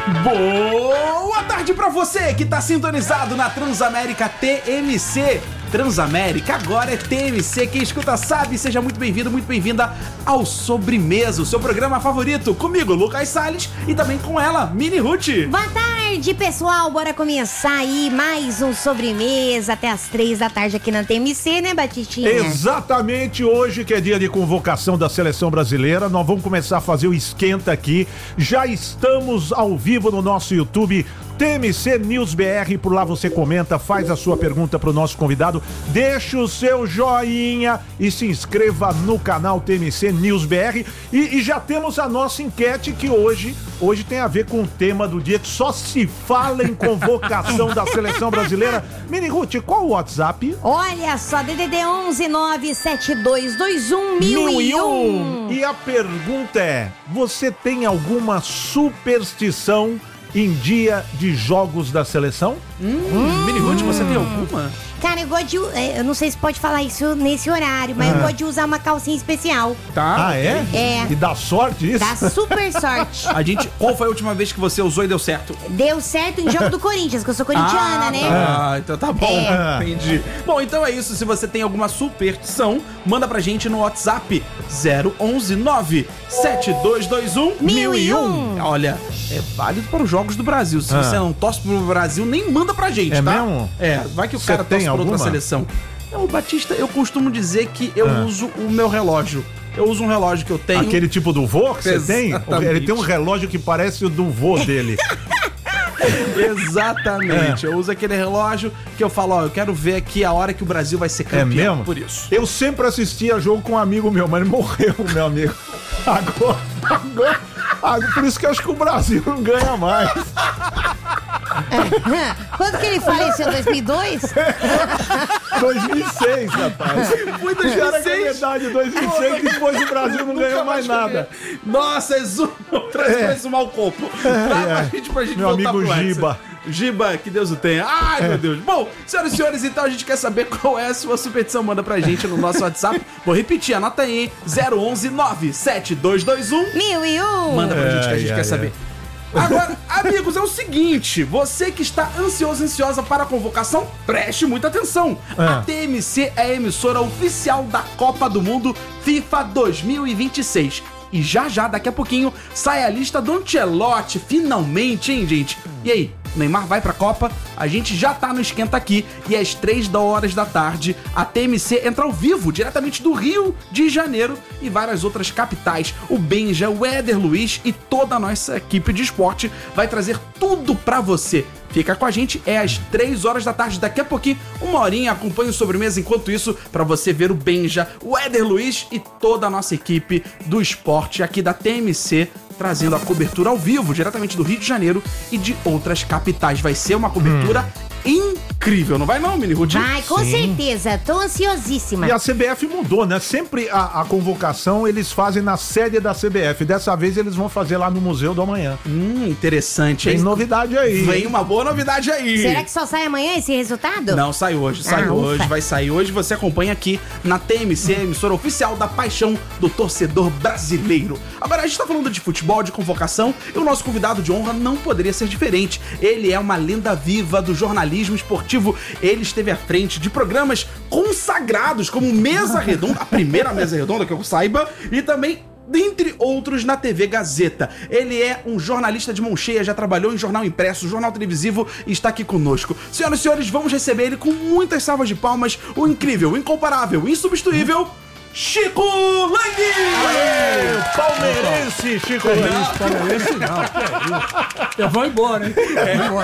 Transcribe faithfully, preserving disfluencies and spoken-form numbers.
Boa tarde pra você que tá sintonizado na Transamérica T M C. Transamérica agora é T M C. Quem escuta sabe, seja muito bem-vindo, muito bem-vinda ao Sobremesa, o seu programa favorito. Comigo, Lucas Salles, e também com ela, Mini Ruth. Boa tarde, pessoal. Bora começar aí mais um Sobremesa até as três da tarde aqui na T M C, né, Batistinha? Exatamente, hoje que é dia de convocação da Seleção Brasileira, nós vamos começar a fazer o esquenta aqui. Já estamos ao vivo no nosso YouTube, T M C News B R, por lá você comenta, faz a sua pergunta pro nosso convidado, deixa o seu joinha e se inscreva no canal T M C News B R. E, e já temos a nossa enquete que hoje, hoje tem a ver com o tema do dia, que só se fala em convocação da Seleção Brasileira. Mini Ruth, qual o WhatsApp? Olha só, D D D onze nove sete dois dois um mil e um. E a pergunta é, você tem alguma superstição em dia de jogos da seleção? Hum, hum. Mini Ruth, você tem alguma? Cara, eu gosto de... Eu não sei se pode falar isso nesse horário, mas ah. eu gosto de usar uma calcinha especial. Tá. Ah, é? É. E dá sorte isso? Dá super sorte. A gente... Qual foi a última vez que você usou e deu certo? Deu certo em jogo do Corinthians, que eu sou corintiana, ah, né? Ah, então tá bom. É. Entendi. Bom, então é isso. Se você tem alguma superstição, manda pra gente no WhatsApp zero onze nove sete dois dois um mil e um. Olha, é válido para os jogos do Brasil. Se ah. você não torce pro Brasil, nem manda pra gente, é tá? Mesmo? É, vai que o Você cara torce por alguma? outra seleção. O Batista, eu costumo dizer que eu ah. uso o meu relógio. Eu uso um relógio que eu tenho. Aquele tipo do vô que você tem? Ele tem um relógio que parece o do vô dele. Exatamente, é. Eu uso aquele relógio que eu falo, ó, eu quero ver aqui a hora que o Brasil vai ser campeão. É mesmo? Por isso. Eu sempre assistia jogo com um amigo meu, mas ele morreu, meu amigo. Agora, agora, agora, por isso que eu acho que o Brasil não ganha mais. Quando que ele faleceu? dois mil e dois? dois mil e seis, rapaz. Foi dois mil e seis? Era verdade, dois mil e seis, depois o Brasil não ganhou mais nada. Nossa, exuma, traz é. pra exumar o copo. Traz é. pra gente, pra gente meu voltar amigo pro Giba. Giba, que Deus o tenha. Ai, é. meu Deus. Bom, senhoras e senhores, então a gente quer saber qual é a sua superstição. Manda pra gente no nosso WhatsApp. Vou repetir, anota aí, hein? zero onze nove sete dois dois um mil e um. Manda pra gente que a gente é, quer é, saber. É. Agora, amigos, é o seguinte, você que está ansioso, ansiosa para a convocação, preste muita atenção. Ah. A T M C é a emissora oficial da Copa do Mundo FIFA dois mil e vinte e seis. E já já, daqui a pouquinho, sai a lista do Ancelotti, finalmente, hein, gente? E aí, Neymar vai pra Copa? A gente já tá no Esquenta aqui e às três horas da tarde, a T M C entra ao vivo, diretamente do Rio de Janeiro e várias outras capitais. O Benja, o Éder Luiz e toda a nossa equipe de esporte vai trazer tudo pra você. Fica com a gente, é às três horas da tarde, daqui a pouquinho, uma horinha, acompanhe o Sobremesa enquanto isso, pra você ver o Benja, o Éder Luiz e toda a nossa equipe do esporte aqui da T M C, trazendo a cobertura ao vivo, diretamente do Rio de Janeiro e de outras capitais. Vai ser uma cobertura hum. incrível, não vai não, Mini Ruth? Vai, com Sim. certeza, tô ansiosíssima. E a C B F mudou, né? Sempre a, a convocação eles fazem na sede da C B F. Dessa vez eles vão fazer lá no Museu do Amanhã. Hum, interessante. Tem novidade aí. Vem uma boa novidade aí. Será que só sai amanhã esse resultado? Não, sai hoje, sai ah, hoje, ufa. vai sair hoje. Você acompanha aqui na T M C, a emissora oficial da paixão do torcedor brasileiro. Agora, a gente tá falando de futebol, de convocação, e o nosso convidado de honra não poderia ser diferente. Ele é uma lenda viva do jornalismo esportivo. Ele esteve à frente de programas consagrados como Mesa Redonda, a primeira Mesa Redonda que eu saiba, e também dentre outros na T V Gazeta. Ele é um jornalista de mão cheia, já trabalhou em jornal impresso, jornal televisivo e está aqui conosco. Senhoras e senhores, vamos receber ele com muitas salvas de palmas, o incrível, o incomparável, o insubstituível Chico Lang! Aê, palmeirense, Chico Lang! Palmeirense não, que é isso? Eu vou embora, hein? É,